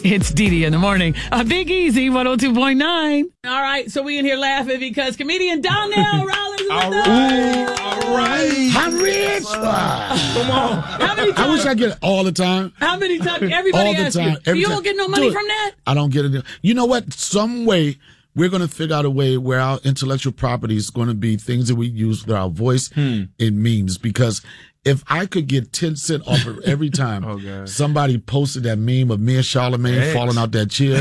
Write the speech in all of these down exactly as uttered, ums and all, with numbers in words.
It's Dee Dee in the morning. A Big Easy one oh two point nine. All right, so we in here laughing because comedian Donnell Rawlings is all with right. us. All right. I'm rich. Come on. How many times? I wish I get it all the time. How many times? Everybody All the asks time. you. Every You time. don't get no money Do it. from that? I don't get it. You know what? Some way we're going to figure out a way where our intellectual property is going to be things that we use with our voice Hmm. in memes. Because if I could get ten cents off of every time Oh, God. somebody posted that meme of me and Charlamagne X. falling out that chair,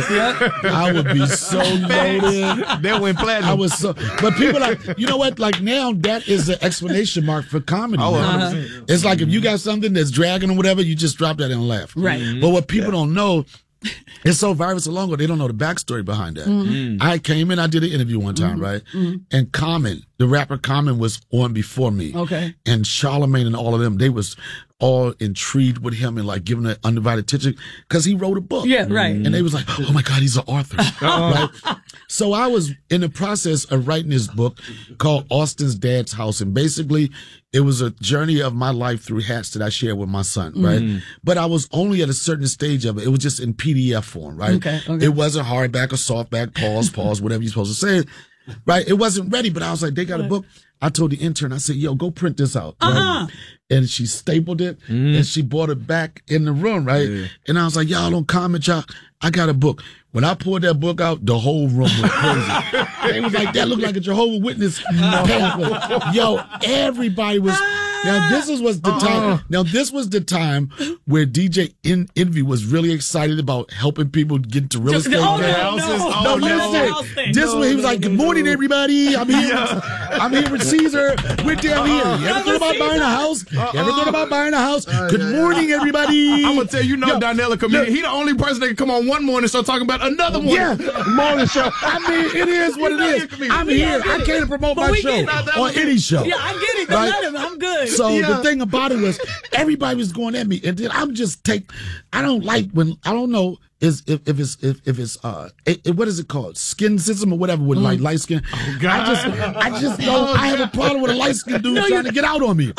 I would be so loaded. That went platinum. I was so, but people like, you know what? Like now, that is an exclamation mark for comedy. Oh, now. one hundred percent. It's like if you got something that's dragging or whatever, you just drop that and laugh. Right. Mm-hmm. But what people don't know, it's so viral so long ago, they don't know the backstory behind that. Mm. I came in, I did an interview one time, right? And Common, the rapper Common was on before me. Okay. And Charlamagne and all of them, they was all intrigued with him and like giving it undivided attention because he wrote a book. Yeah, right. And they was like, oh my God, he's an author. Right? So I was in the process of writing this book called Austin's Dad's House. And basically it was a journey of my life through hats that I shared with my son, right? But I was only at a certain stage of it. It was just in P D F form, right? Okay, okay. It wasn't hardback or softback, pause, pause, whatever you're supposed to say. Right? It wasn't ready, but I was like, they got a book. I told the intern, I said, yo, go print this out. Right? Uh-uh. And she stapled it and she brought it back in the room, right? Yeah. And I was like, y'all don't comment, y'all. I got a book. When I pulled that book out, the whole room went crazy. They was like, that looked like a Jehovah's Witness pamphlet. Yo, everybody was. Now this is was the time. Now this was the time where D J En- Envy was really excited about helping people get into real estate. Oh, no, houses. no. Oh, No, no. listen. This one, he was like, "Good morning, everybody. I'm here. I'm here with Caesar. We're down here. You ever thought about buying a house? You ever thought about buying a house? Good morning, everybody. I'm gonna tell you, no, Yo, Donnell a comedian. look. He the only person that can come on one morning and start talking about another morning. Yeah, morning show. I mean, it is what it know is. you're a comedian. I'm We here. get I it. came to promote But my we show get it. on any show. Yeah, I get it. Don't Right? let him. I'm good. So Yeah. the thing about it was everybody was going at me, and then I'm just take. I don't like when I don't know is if, if it's if, if it's uh it, it- what is it called skin system or whatever with like light skin. Oh, God. I just I just know I have a problem with a light skin dude trying to get out on me.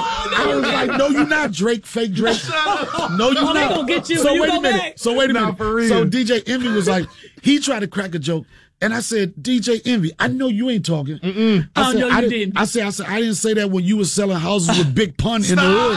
I was like, no, you're not Drake, fake Drake. No, you're Oh, they not. gonna get you So when you wait go a minute. back. So wait a Nah, minute. for real. So D J Envy was like, he tried to crack a joke. And I said, D J Envy, I know you ain't talking. I Oh, said, no, you I didn't. I said, I said, I didn't say that when you was selling houses with Big Pun in the hood,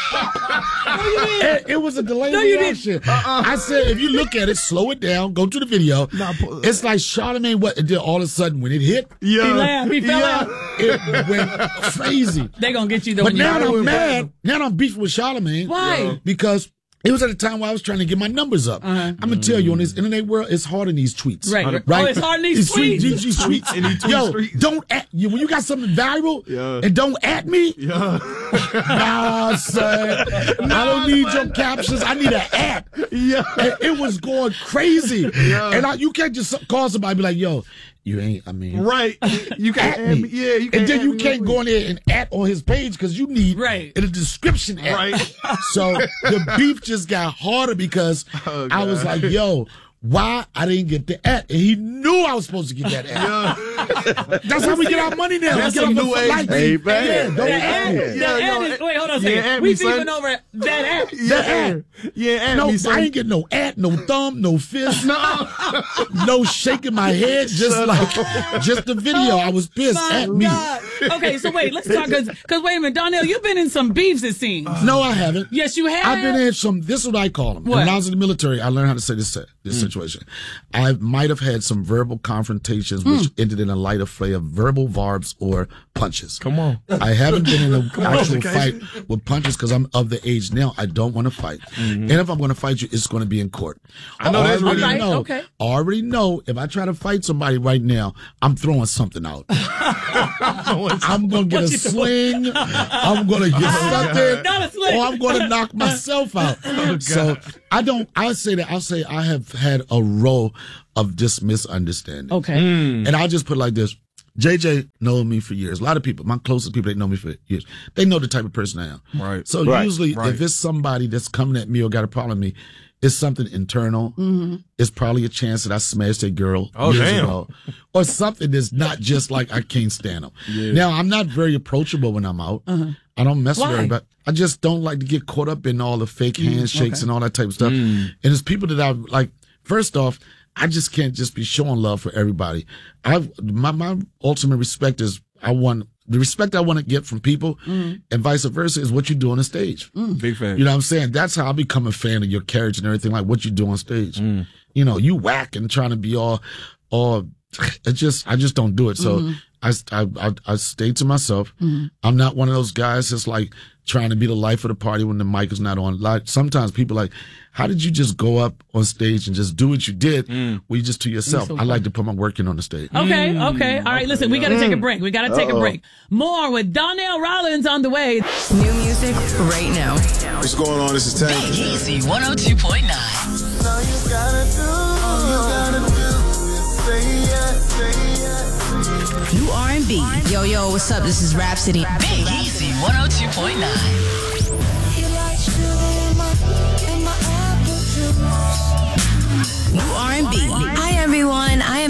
right? It, it was a delayed No, you reaction. I said, if you look at it, slow it down, go to the video. It's like Charlamagne, what it did all of a sudden when it hit, Yeah. He laughed. He fell yeah. out. it went crazy. They gonna get you though. But when you now go. I'm mad. Now I'm beefing with Charlamagne. Why? Because it was at a time where I was trying to get my numbers up. Uh-huh. I'm gonna tell you, on this internet world, it's hard in these tweets. Right. Right. Oh, it's hard in these tweets. tweets. These tweets. In these tweet Yo, streets. don't at you when you got something valuable Yeah. and don't at me. Yeah. Nah, son. I don't need your captions. I need an at. Yeah. And it was going crazy. And I, you can't just call somebody and be like, yo, you ain't, I mean. Right. You can't At add me. me. Yeah, you can't And then add you me can't real go in there and at on his page because you need Right. in a description at. Right. So the beef just got harder because Oh, I was like, yo, why I didn't get the at? And he knew I was supposed to get that at. That's how we get our money now. That's we get some our new for age life. baby. Yeah, don't The at ad, me. the Yeah, ad yo, is, wait, hold on a yeah, second. add we me, son. beefing over that ad. Yeah. ad. Yeah, add No, me, I son. ain't get no at, no thumb, no fist, No. no shaking my head, just like, just the video. I was pissed My at me. God. Okay, so wait, let's talk. Because wait a minute, Donnell, you've been in some beefs, it seems. No, I haven't. Yes, you have. I've been in some, this is what I call them. What? When I was in the military, I learned how to say this, this situation. I might have had some verbal confrontations, which ended in a light affair of verbal verbs or punches. Come on. I haven't been in an actual okay. fight with punches because I'm of the age now. I don't want to fight. And if I'm going to fight you, it's going to be in court. I know that's already right. Right, know, okay. I already know if I try to fight somebody right now, I'm throwing something out. I'm going to get What a you sling. I'm going to get something. Not a sling. Or I'm going to knock myself out. So I don't, I say that, I'll say I have had a row of just misunderstanding. Okay. And I'll just put it like this. J J knows me for years. A lot of people, my closest people, they know me for years. They know the type of person I am. Right. So Right. usually, Right. if it's somebody that's coming at me or got a problem with me, it's something internal. Mm-hmm. It's probably a chance that I smashed a girl Oh, years damn. ago, or something that's not just like I can't stand them. Now I'm not very approachable when I'm out. Uh-huh. I don't mess Why? with everybody. I just don't like to get caught up in all the fake handshakes okay. and all that type of stuff. And it's people that I like. First off, I just can't just be showing love for everybody. I my my ultimate respect is I want the respect I want to get from people, and vice versa is what you do on the stage. Big fan. You know what I'm saying? That's how I become a fan of your character and everything, like what you do on stage. You know, you whack and trying to be all, all, it just, I just don't do it. So I, I, I, I stay to myself. I'm not one of those guys that's like trying to be the life of the party when the mic is not on. Like sometimes people like, how did you just go up on stage and just do what you did? Well, you just to yourself. so I like to put my work in on the stage. Okay, okay. All right, listen, we got to take a break. We got to take a Uh-oh. break. More with Donnell Rollins on the way. New music right now. What's going on? This is Tank. Big Easy one oh two point nine. All you gotta do, all you gotta do is say yes, say yes. New R and B. Yo, yo, what's up? This is Rhapsody. Big Easy one oh two point nine.